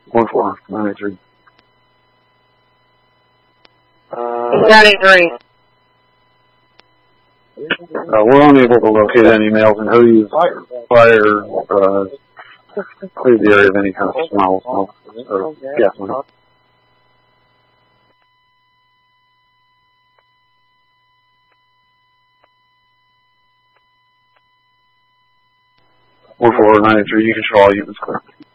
14983. 93. We're unable to locate any males in hoodies. Fire cleared the area of any kind of smell or gasoline. 14983, you control all units clear.